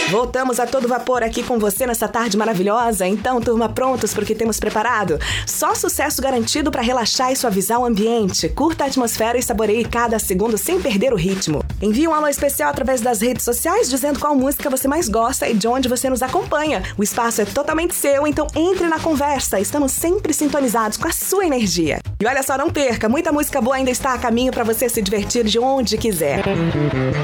Voltamos a todo vapor aqui com você nessa tarde maravilhosa. Então, turma, prontos porque temos preparado? Só sucesso garantido para relaxar e suavizar o ambiente. Curta a atmosfera e saboreie cada segundo sem perder o ritmo. Envie um alô especial através das redes sociais dizendo qual música você mais gosta e de onde você nos acompanha. O espaço é totalmente seu, então entre na conversa. Estamos sempre sintonizados com a sua energia. E olha só, não perca, muita música boa ainda está a caminho para você se divertir de onde quiser.